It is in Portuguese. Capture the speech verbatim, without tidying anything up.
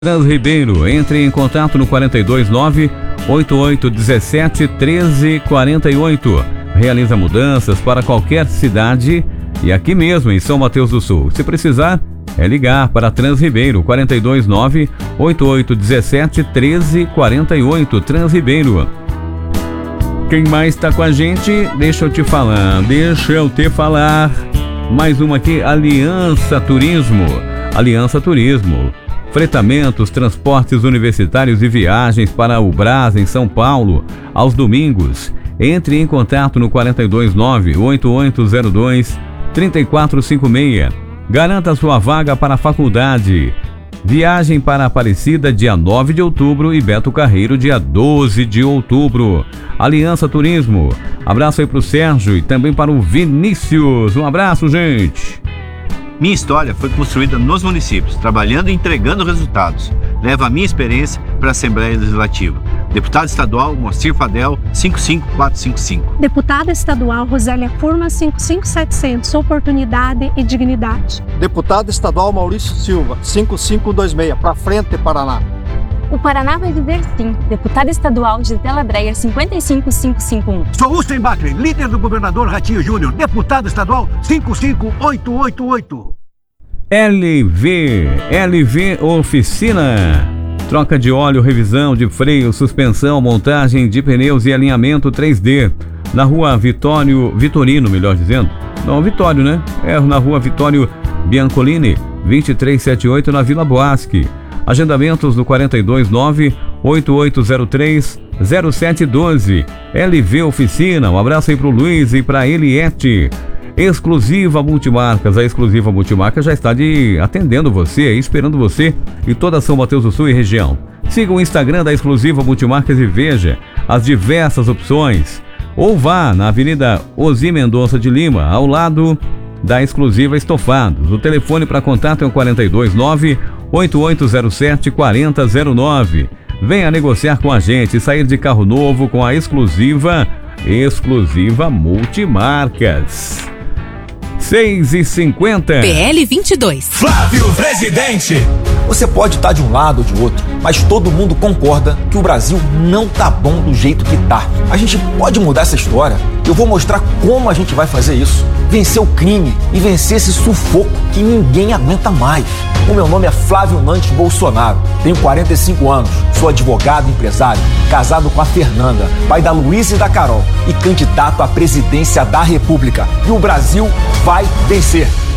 Transribeiro, entre em contato no quarenta e dois nove, oito oito um sete, treze quarenta e oito. Realiza mudanças para qualquer cidade e aqui mesmo em São Mateus do Sul. Se precisar, é ligar para Transribeiro, quarenta e dois nove, oito oito um sete, treze quarenta e oito. Transribeiro. Quem mais está com a gente? Deixa eu te falar, deixa eu te falar. Mais uma aqui, Aliança Turismo. Aliança Turismo. Fretamentos, transportes universitários e viagens para o Brás, em São Paulo, aos domingos. Entre em contato no quarenta e dois nove, oito oito zero dois, três quatro cinco seis. Garanta sua vaga para a faculdade. Viagem para Aparecida, dia nove de outubro e Beto Carreiro, dia doze de outubro. Aliança Turismo. Abraço aí para o Sérgio e também para o Vinícius. Um abraço, gente. Minha história foi construída nos municípios, trabalhando e entregando resultados. Levo a minha experiência para a Assembleia Legislativa. Deputado Estadual Moacir Fadel, cinco cinco quatro cinco cinco. Deputada Estadual Rosélia Furma, cinco cinco sete zero zero, Oportunidade e Dignidade. Deputado Estadual Maurício Silva, cinco cinco dois seis, para frente, Paraná. O Paraná vai dizer sim. Deputada Estadual Gisela Breyer, cinquenta e cinco cinco cinco um. Sou Ustem Bacri, líder do governador Ratinho Júnior, deputado estadual cinco cinco oito oito oito. L V, L V Oficina. Troca de óleo, revisão de freio, suspensão, montagem de pneus e alinhamento três D. Na rua Vitório, Vitorino, melhor dizendo. Não, Vitório, né? É na rua Vitório Biancolini, vinte e três setenta e oito, na Vila Boasque. Agendamentos no quarenta e dois nove, oito oito zero três, zero sete um dois. L V Oficina. Um abraço aí pro Luiz e pra Eliette. Exclusiva Multimarcas. A Exclusiva Multimarcas já está de atendendo você, esperando você e toda São Mateus do Sul e região. Siga o Instagram da Exclusiva Multimarcas e veja as diversas opções. Ou vá na Avenida Osi Mendonça de Lima, ao lado da Exclusiva Estofados. O telefone para contato é o quarenta e dois nove, oito oito zero sete, quatro zero zero nove. Venha negociar com a gente e sair de carro novo com a Exclusiva, Exclusiva Multimarcas. seis e cinquenta. P L vinte e dois. Flávio Presidente. Você pode estar de um lado ou de outro, mas todo mundo concorda que o Brasil não tá bom do jeito que tá. A gente pode mudar essa história. Eu vou mostrar como a gente vai fazer isso. Vencer o crime e vencer esse sufoco que ninguém aguenta mais. O meu nome é Flávio Nantes Bolsonaro. Tenho quarenta e cinco anos, sou advogado e empresário, casado com a Fernanda, pai da Luísa e da Carol e candidato à presidência da República. E o Brasil vai vencer.